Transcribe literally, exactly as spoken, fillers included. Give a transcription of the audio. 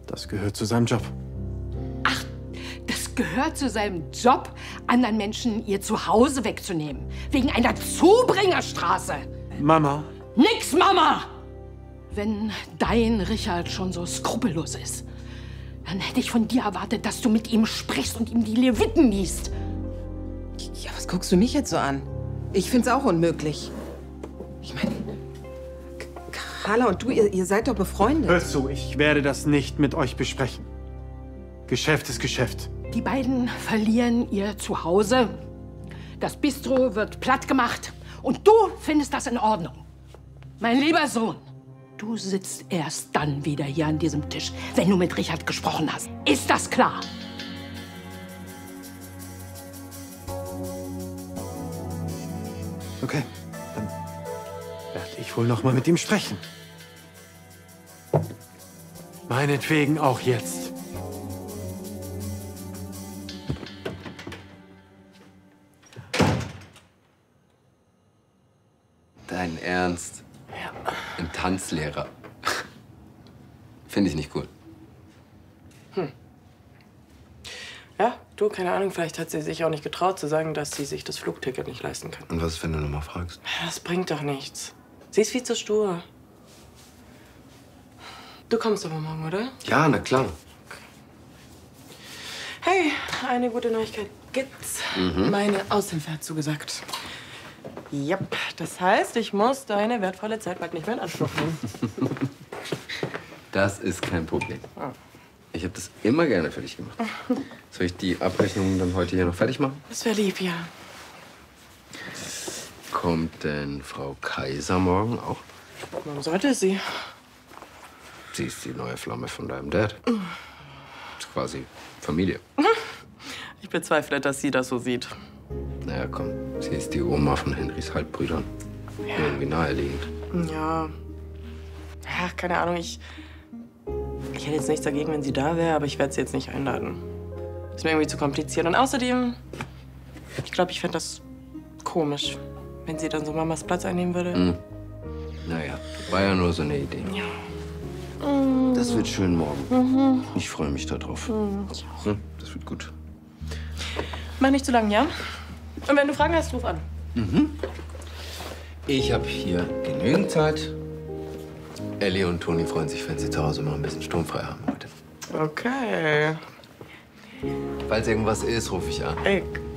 Das gehört zu seinem Job. Ach, das gehört zu seinem Job, anderen Menschen ihr Zuhause wegzunehmen. Wegen einer Zubringerstraße. Mama. Nix, Mama! Wenn dein Richard schon so skrupellos ist, dann hätte ich von dir erwartet, dass du mit ihm sprichst und ihm die Leviten liest. Ja, was guckst du mich jetzt so an? Ich find's auch unmöglich. Ich meine, Carla und du, ihr, ihr seid doch befreundet. Hör zu, ich werde das nicht mit euch besprechen. Geschäft ist Geschäft. Die beiden verlieren ihr Zuhause. Das Bistro wird platt gemacht. Und du findest das in Ordnung. Mein lieber Sohn, du sitzt erst dann wieder hier an diesem Tisch, wenn du mit Richard gesprochen hast. Ist das klar? Okay, dann werde ich wohl noch mal mit ihm sprechen. Meinetwegen auch jetzt. Dein Ernst? Ja. Ein Tanzlehrer. Finde ich nicht cool. Hm. Ja, du, keine Ahnung, vielleicht hat sie sich auch nicht getraut zu sagen, dass sie sich das Flugticket nicht leisten kann. Und was ist, wenn du nochmal fragst? Das bringt doch nichts. Sie ist viel zu stur. Du kommst aber morgen, oder? Ja, na klar. Hey, eine gute Neuigkeit gibt's. Mhm. Meine Aushilfe hat zugesagt. Yep, das heißt, ich muss deine wertvolle Zeit bald nicht mehr in Anspruch nehmen. Das ist kein Problem. Ich habe das immer gerne für dich gemacht. Soll ich die Abrechnung dann heute hier noch fertig machen? Das wäre lieb, ja. Kommt denn Frau Kaiser morgen auch? Warum sollte sie? Sie ist die neue Flamme von deinem Dad. Ist quasi Familie. Ich bezweifle, dass sie das so sieht. Naja, komm. Sie ist die Oma von Henrys Halbbrüdern. Ja. Irgendwie naheliegend. Ja. Ach, keine Ahnung, ich... Ich hätte jetzt nichts dagegen, wenn sie da wäre, aber ich werde sie jetzt nicht einladen. Ist mir irgendwie zu kompliziert. Und außerdem, ich glaube, ich fände das komisch, wenn sie dann so Mamas Platz einnehmen würde. Mhm. Naja, war ja nur so eine Idee. Ja. Das wird schön morgen. Mhm. Ich freue mich darauf. Mhm, ich auch. Hm, das wird gut. Mach nicht zu lang, ja? Und wenn du Fragen hast, ruf an. Mhm. Ich habe hier genügend Zeit. Ellie und Toni freuen sich, wenn sie zu Hause mal ein bisschen sturmfrei haben heute. Okay. Falls irgendwas ist, rufe ich an. Ey,